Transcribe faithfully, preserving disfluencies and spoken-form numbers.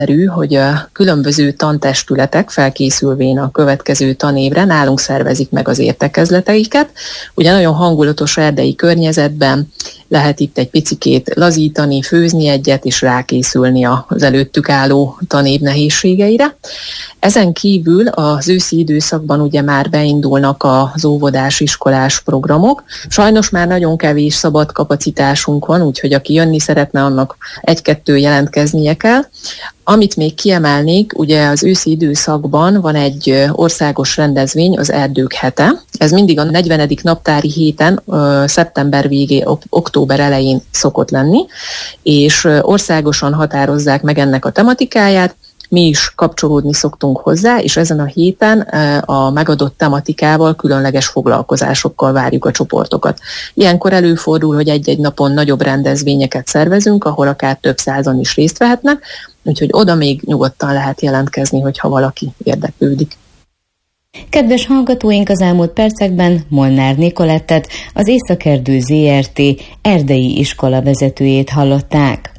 hogy a különböző tantestületek felkészülvén a következő tanévre nálunk szervezik meg az értekezleteiket. Ugye nagyon hangulatos erdei környezetben lehet itt egy picikét lazítani, főzni egyet, és rákészülni az előttük álló tanév nehézségeire. Ezen kívül az őszi időszakban ugye már beindulnak az óvodás, iskolás programok. Sajnos már nagyon kevés szabad kapacitásunk van, úgyhogy aki jönni szeretne, annak egy-kettő jelentkeznie kell. Amit még kiemelnék, ugye az őszi időszakban van egy országos rendezvény, az Erdők hete. Ez mindig a negyvenedik naptári héten, szeptember végén, október elején szokott lenni, és országosan határozzák meg ennek a tematikáját. Mi is kapcsolódni szoktunk hozzá, és ezen a héten a megadott tematikával, különleges foglalkozásokkal várjuk a csoportokat. Ilyenkor előfordul, hogy egy-egy napon nagyobb rendezvényeket szervezünk, ahol akár több százan is részt vehetnek, úgyhogy oda még nyugodtan lehet jelentkezni, hogyha valaki érdeklődik. Kedves hallgatóink, az elmúlt percekben Molnár Nicolettet, az Északerdő zé er té erdei iskola vezetőjét hallották.